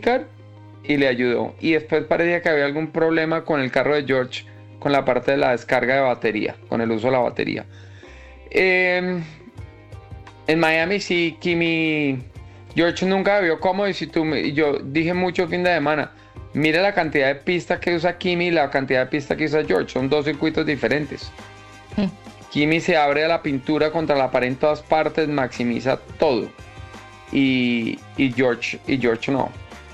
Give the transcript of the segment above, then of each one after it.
car y le ayudó. Y después parecía que había algún problema con el carro de George, con la parte de la descarga de batería, con el uso de la batería. En Miami sí, Kimi, George nunca vio cómodo y yo dije mucho fin de semana, mira la cantidad de pista que usa Kimi y la cantidad de pista que usa George, son dos circuitos diferentes. Kimi se abre a la pintura contra la pared en todas partes, maximiza todo. Y George no.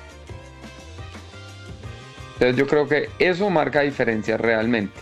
Entonces yo creo que eso marca diferencias realmente.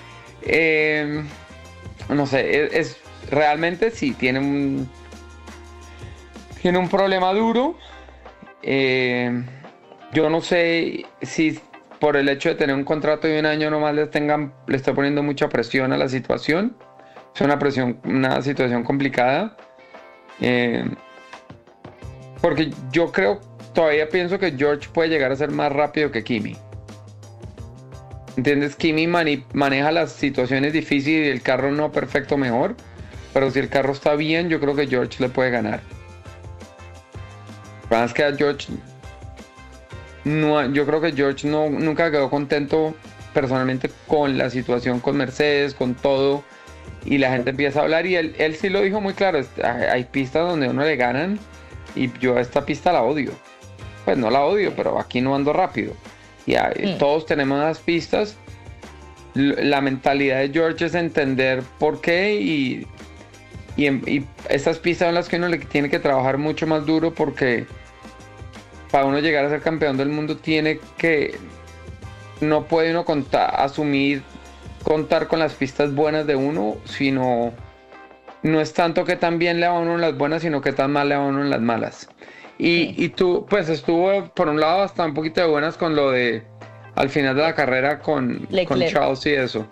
No sé, realmente sí tiene un problema duro. Yo no sé si por el hecho de tener un contrato de un año nomás le está poniendo mucha presión a la situación. Es una situación complicada. Porque yo todavía pienso que George puede llegar a ser más rápido que Kimi. ¿Entiendes? Kimi maneja las situaciones difíciles y el carro no perfecto mejor. Pero si el carro está bien, yo creo que George le puede ganar. Más que a George, yo creo que George nunca quedó contento personalmente con la situación con Mercedes, con todo. Y la gente empieza a hablar y él sí lo dijo muy claro. Hay pistas donde uno le ganan y yo esta pista la odio. Pues no la odio, pero aquí no ando rápido. Y todos tenemos las pistas. La mentalidad de George es entender por qué y estas pistas son las que uno le tiene que trabajar mucho más duro, porque para uno llegar a ser campeón del mundo no puede uno contar con las pistas buenas de uno, sino no es tanto que tan bien le va a uno en las buenas, sino que tan mal le va a uno en las malas. Y tú, pues estuvo por un lado hasta un poquito de buenas con lo de al final de la carrera con Charles y eso.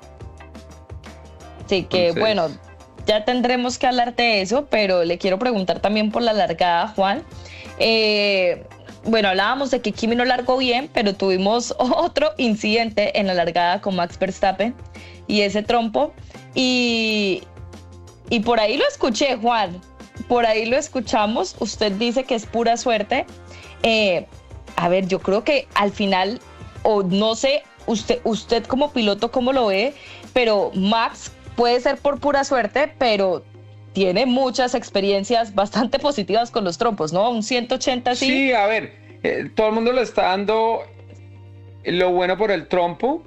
Sí, que entonces, bueno, ya tendremos que hablar de eso, pero le quiero preguntar también por la largada, Juan. Bueno, hablábamos de que Kimi no largó bien, pero tuvimos otro incidente en la largada con Max Verstappen y ese trompo. Y por ahí lo escuché, Juan. Por ahí lo escuchamos. Usted dice que es pura suerte. A ver, yo creo que al final, o no sé, usted como piloto, ¿cómo lo ve? Pero Max puede ser por pura suerte, pero tiene muchas experiencias bastante positivas con los trompos, ¿no? Un 180 sí. Sí, a ver, todo el mundo le está dando lo bueno por el trompo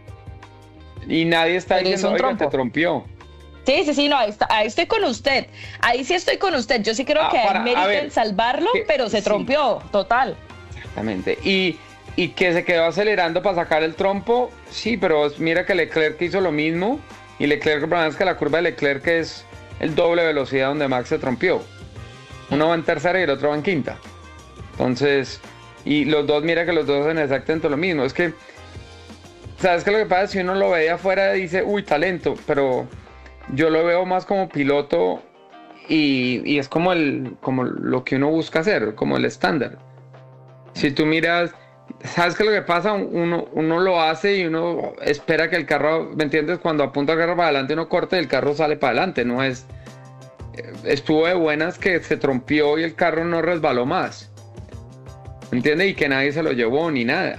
y nadie está diciendo, oiga, te trompió. Sí, no, ahí estoy con usted. Ahí sí estoy con usted. Yo sí creo que hay mérito en salvarlo, pero se trompió, total. Exactamente. Y que se quedó acelerando para sacar el trompo, sí, pero mira que Leclerc hizo lo mismo. Y Leclerc, el problema es que la curva de Leclerc es el doble velocidad donde Max se trompió. Uno va en tercera y el otro va en quinta. Entonces, y los dos, mira que los dos hacen exactamente lo mismo. Es que, ¿sabes qué? Lo que pasa es que si uno lo ve de afuera dice, uy, talento, pero yo lo veo más como piloto y es como lo que uno busca hacer, como el estándar. Si tú miras, ¿sabes qué es lo que pasa? Uno lo hace y uno espera que el carro, ¿me entiendes? Cuando apunta el carro para adelante uno corta y el carro sale para adelante, no es... Estuvo de buenas que se trompió y el carro no resbaló más, ¿me entiendes? Y que nadie se lo llevó ni nada.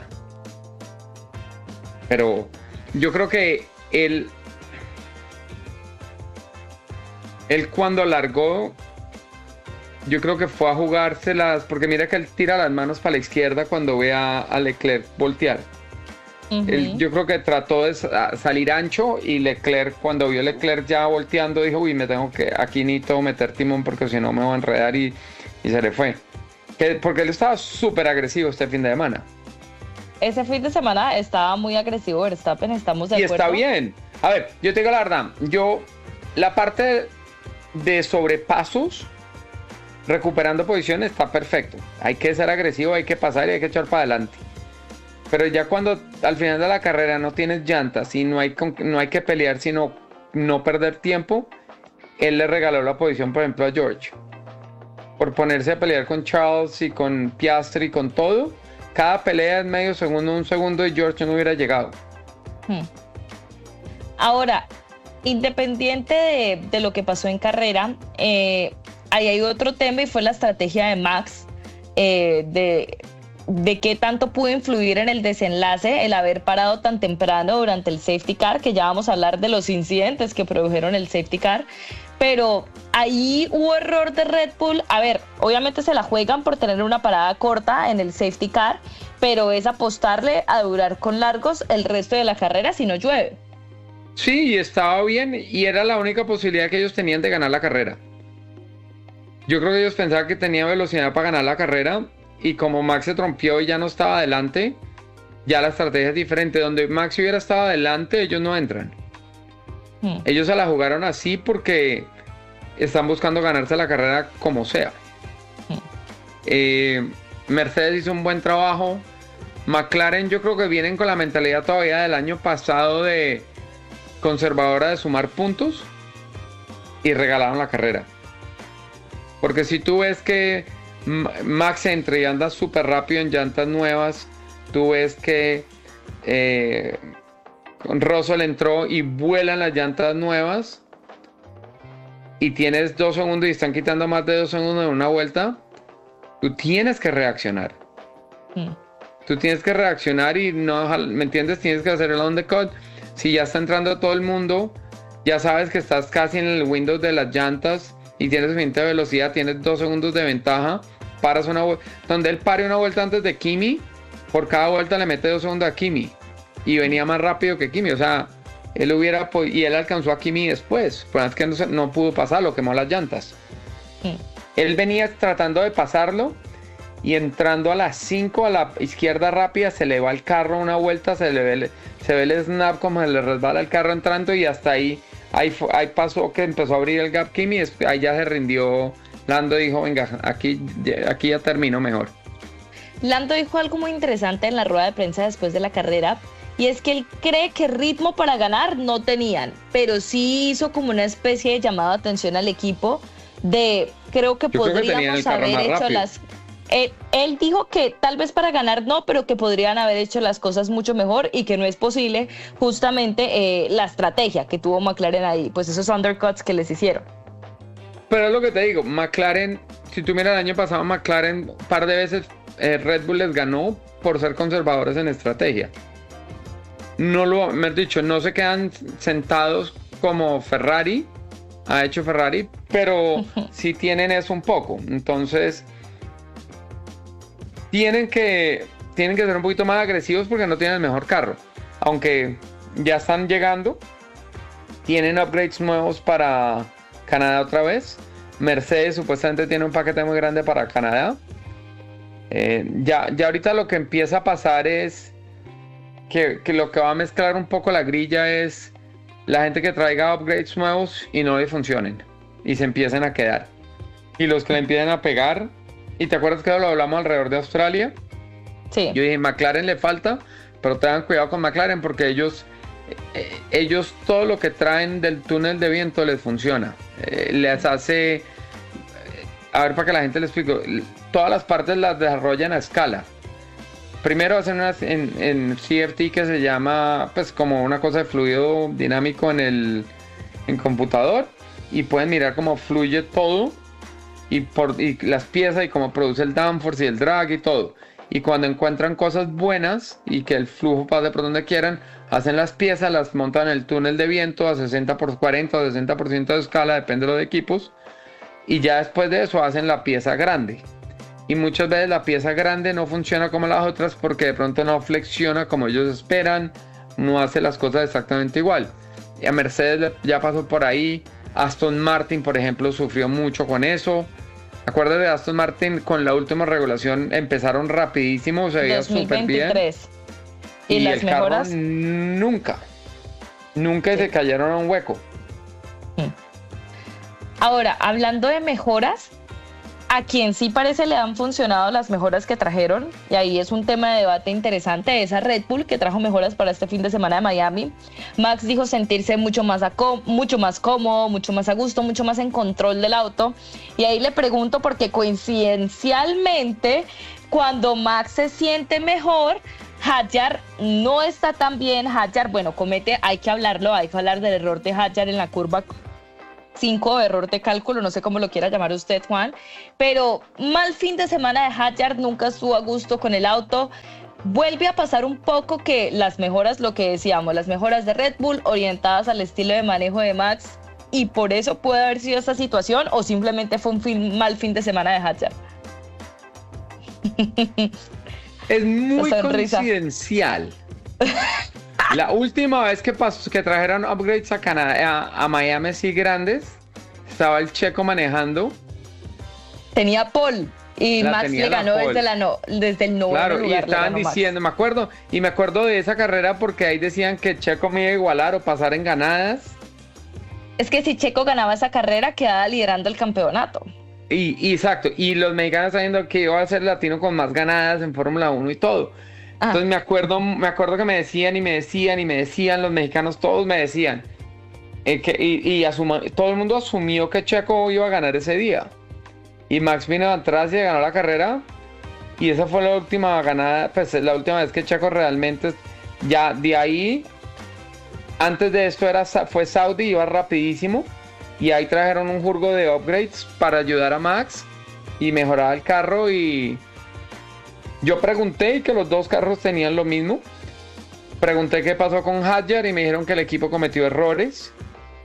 Pero yo creo que él cuando largó, yo creo que fue a jugárselas, porque mira que él tira las manos para la izquierda cuando ve a Leclerc voltear. Yo creo que trató de salir ancho y Leclerc, cuando vio a Leclerc ya volteando, dijo, uy, aquí necesito meter timón porque si no me voy a enredar y se le fue. Porque él estaba súper agresivo este fin de semana. Ese fin de semana estaba muy agresivo Verstappen, estamos de acuerdo. Y está bien. A ver, yo te digo la verdad, la parte de sobrepasos, recuperando posiciones, está perfecto. Hay que ser agresivo, hay que pasar y hay que echar para adelante. Pero ya cuando al final de la carrera no tienes llantas y no hay que pelear, sino no perder tiempo, él le regaló la posición, por ejemplo, a George. Por ponerse a pelear con Charles y con Piastri y con todo, cada pelea es medio segundo, un segundo, y George no hubiera llegado. Ahora, independiente de lo que pasó en carrera, ahí hay otro tema y fue la estrategia de Max de de qué tanto pudo influir en el desenlace el haber parado tan temprano durante el safety car, que ya vamos a hablar de los incidentes que produjeron el safety car, pero ahí hubo error de Red Bull. A ver, obviamente se la juegan por tener una parada corta en el safety car, pero es apostarle a durar con largos el resto de la carrera si no llueve. Sí, estaba bien y era la única posibilidad que ellos tenían de ganar la carrera. Yo creo que ellos pensaban que tenían velocidad para ganar la carrera y como Max se trompió y ya no estaba adelante, ya la estrategia es diferente. Donde Max hubiera estado adelante, ellos no entran. Ellos se la jugaron así porque están buscando ganarse la carrera como sea. Mercedes hizo un buen trabajo. McLaren yo creo que vienen con la mentalidad todavía del año pasado de conservadora de sumar puntos y regalaron la carrera. Porque si tú ves que Max entra y anda súper rápido en llantas nuevas, tú ves que Russell entró y vuelan las llantas nuevas y tienes 2 segundos y están quitando más de 2 segundos en una vuelta, tú tienes que reaccionar. Tú tienes que reaccionar y no, ¿me entiendes? Tienes que hacer el undercut. Si ya está entrando todo el mundo, ya sabes que estás casi en el window de las llantas y tienes suficiente velocidad, tienes 2 segundos de ventaja, paras una vuelta, donde él pare una vuelta antes de Kimi, por cada vuelta le mete 2 segundos a Kimi y venía más rápido que Kimi, o sea, él hubiera y él alcanzó a Kimi después, pero es que no pudo pasarlo, quemó las llantas. Él venía tratando de pasarlo y entrando a las 5 a la izquierda rápida se le va el carro una vuelta, se ve el snap como se le resbala el carro entrando y hasta ahí pasó que empezó a abrir el gap Kimi y ahí ya se rindió. Lando dijo, venga, aquí ya termino mejor. Lando dijo algo muy interesante en la rueda de prensa después de la carrera, y es que él cree que ritmo para ganar no tenían, pero sí hizo como una especie de llamado de atención al equipo de creo que podríamos haber hecho las... Él dijo que tal vez para ganar no, pero que podrían haber hecho las cosas mucho mejor y que no es posible justamente la estrategia que tuvo McLaren ahí, pues esos undercuts que les hicieron. Pero es lo que te digo, McLaren, si tú miras el año pasado, McLaren un par de veces Red Bull les ganó por ser conservadores en estrategia. Mejor dicho, no se quedan sentados como Ferrari, ha hecho Ferrari, pero sí tienen eso un poco. Entonces, tienen que ser un poquito más agresivos porque no tienen el mejor carro. Aunque ya están llegando, tienen upgrades nuevos para Canadá otra vez. Mercedes supuestamente tiene un paquete muy grande para Canadá. Ya ahorita lo que empieza a pasar es que lo que va a mezclar un poco la grilla es la gente que traiga upgrades nuevos y no le funcionen y se empiecen a quedar. Y los que le empiezan a pegar. ¿Y te acuerdas que lo hablamos alrededor de Australia? Sí. Yo dije, McLaren le falta, pero tengan cuidado con McLaren porque ellos todo lo que traen del túnel de viento les funciona. Les hace... A ver, para que la gente le explique. Todas las partes las desarrollan a escala. Primero hacen unas en CFD que se llama, pues, como una cosa de fluido dinámico en computador. Y pueden mirar cómo fluye todo. Y las piezas y cómo produce el downforce y el drag y todo. Y cuando encuentran cosas buenas y que el flujo pase por donde quieran, hacen las piezas, las montan en el túnel de viento a 60% o 60% de escala, depende de los equipos. Y ya después de eso hacen la pieza grande. Y muchas veces la pieza grande no funciona como las otras porque de pronto no flexiona como ellos esperan, no hace las cosas exactamente igual. Y a Mercedes ya pasó por ahí. Aston Martin, por ejemplo, sufrió mucho con eso. Acuérdate de Aston Martin, con la última regulación empezaron rapidísimo, se veía súper bien. ¿Y las mejoras? Nunca sí. Se cayeron a un hueco. Ahora, hablando de mejoras, a quien sí parece le han funcionado las mejoras que trajeron, y ahí es un tema de debate interesante, es a Red Bull, que trajo mejoras para este fin de semana de Miami. Max dijo sentirse mucho más cómodo, mucho más a gusto, mucho más en control del auto, y ahí le pregunto porque coincidencialmente cuando Max se siente mejor, Hadjar no está tan bien. Hadjar, bueno, hay que hablar del error de Hadjar en la curva 5 error de cálculo, no sé cómo lo quiera llamar usted, Juan, pero mal fin de semana de Hadjar, nunca estuvo a gusto con el auto. Vuelve a pasar un poco que las mejoras, lo que decíamos, las mejoras de Red Bull orientadas al estilo de manejo de Max, y por eso puede haber sido esta situación, o simplemente fue un mal fin de semana de Hadjar. Es muy coincidencial. La última vez que pasó, que trajeron upgrades a Canadá, a Miami así grandes, estaba el Checo manejando. Tenía pole y Max le ganó desde el noveno claro, lugar. Y estaban diciendo, me acuerdo de esa carrera porque ahí decían que Checo me iba a igualar o pasar en ganadas. Es que si Checo ganaba esa carrera, quedaba liderando el campeonato. Exacto, y los mexicanos sabiendo que iba a ser latino con más ganadas en Fórmula 1 y todo. Entonces me acuerdo que me decían, los mexicanos todos me decían, todo el mundo asumió que Checo iba a ganar ese día. Y Max vino atrás y ganó la carrera. Y esa fue la última ganada, pues la última vez que Checo realmente, ya de ahí, antes de esto fue Saudi, iba rapidísimo. Y ahí trajeron un jurgo de upgrades para ayudar a Max y mejorar el carro. Y yo pregunté y que los dos carros tenían lo mismo. Pregunté qué pasó con Hadjar y me dijeron que el equipo cometió errores.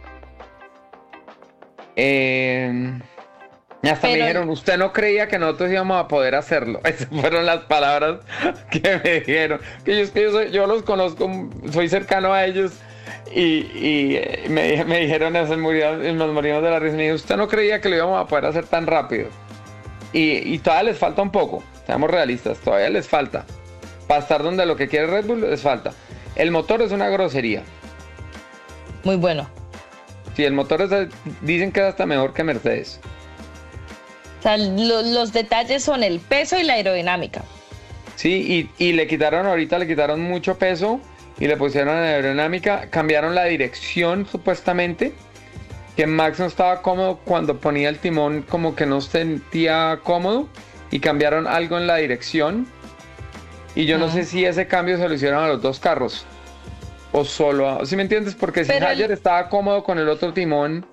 Y hasta me dijeron, usted no creía que nosotros íbamos a poder hacerlo. Esas fueron las palabras que me dijeron. Yo los conozco, soy cercano a ellos. Y me dijeron eso, nos morimos de la risa. Me dijeron, usted no creía que lo íbamos a poder hacer tan rápido. Y todavía les falta un poco, seamos realistas, todavía les falta. Para estar donde lo que quiere Red Bull les falta. El motor es una grosería. Muy bueno. Sí, el motor dicen que es hasta mejor que Mercedes. O sea, los detalles son el peso y la aerodinámica. Sí, y le quitaron mucho peso y le pusieron aerodinámica, cambiaron la dirección supuestamente, que Max no estaba cómodo cuando ponía el timón, como que no se sentía cómodo, y cambiaron algo en la dirección, y yo no sé si ese cambio se lo hicieron a los dos carros, o solo, ¿sí me entiendes? Porque si Hadjar estaba cómodo con el otro timón,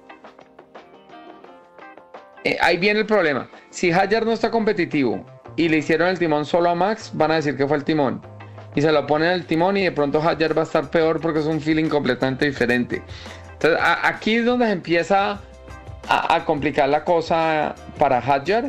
ahí viene el problema. Si Hadjar no está competitivo y le hicieron el timón solo a Max, van a decir que fue el timón. Y se lo ponen el timón y de pronto Hadjar va a estar peor porque es un feeling completamente diferente. Entonces aquí es donde se empieza a complicar la cosa para Hadjar.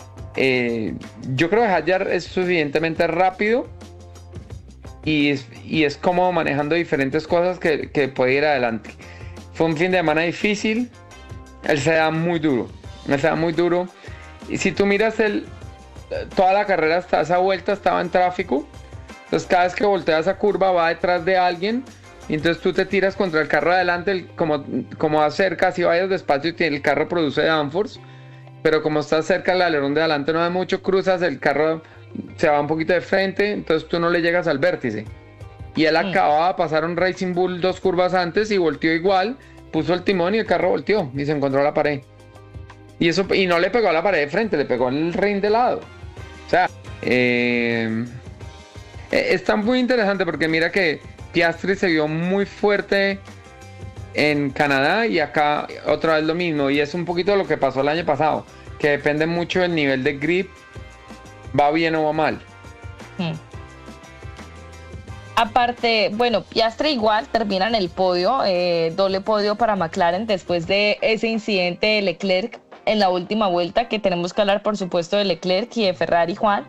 Yo creo que Hadjar es suficientemente rápido y es como manejando diferentes cosas que puede ir adelante. Fue un fin de semana difícil. Él se da muy duro. Y si tú miras toda la carrera, hasta esa vuelta estaba en tráfico. Entonces cada vez que voltea esa curva va detrás de alguien. Y entonces tú te tiras contra el carro de adelante. Como acercas, si vayas despacio y el carro produce downforce. Pero como estás cerca del alerón de adelante no hay mucho, cruzas, el carro se va un poquito de frente. Entonces tú no le llegas al vértice. Y él acababa de pasar un Racing Bull 2 curvas antes y volteó igual. Puso el timón y el carro volteó y se encontró a la pared. Y no le pegó a la pared de frente, le pegó en el ring de lado. O sea, está muy interesante porque mira que Piastri se vio muy fuerte en Canadá y acá otra vez lo mismo. Y es un poquito lo que pasó el año pasado, que depende mucho del nivel de grip, va bien o va mal. Aparte, bueno, Piastri igual termina en el podio, doble podio para McLaren después de ese incidente de Leclerc en la última vuelta, que tenemos que hablar por supuesto de Leclerc y de Ferrari, Juan.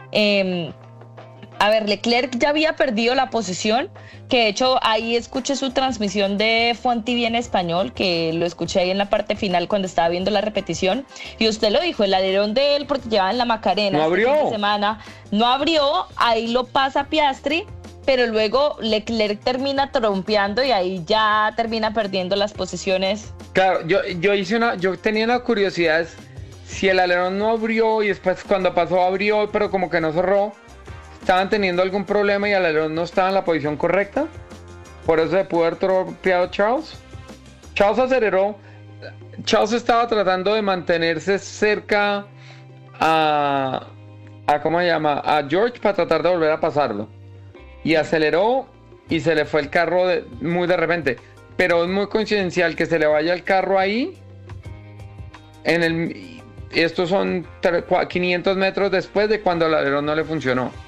A ver, Leclerc ya había perdido la posición, que de hecho ahí escuché su transmisión de FUNTV en español, que lo escuché ahí en la parte final cuando estaba viendo la repetición, y usted lo dijo, el alerón de él, porque llevaba en la Macarena no abrió. Este fin de semana, no abrió, ahí lo pasa Piastri, pero luego Leclerc termina trompeando y ahí ya termina perdiendo las posiciones. Claro, yo tenía una curiosidad, si el alerón no abrió y después cuando pasó abrió, pero como que no cerró, estaban teniendo algún problema y el alerón no estaba en la posición correcta, por eso se pudo haber tropeado Charles. Charles aceleró, Charles estaba tratando de mantenerse cerca a ¿cómo se llama? A George para tratar de volver a pasarlo. Y aceleró y se le fue el carro muy de repente. pero es muy coincidencial que se le vaya el carro ahí, estos son 500 metros después de cuando el alerón no le funcionó.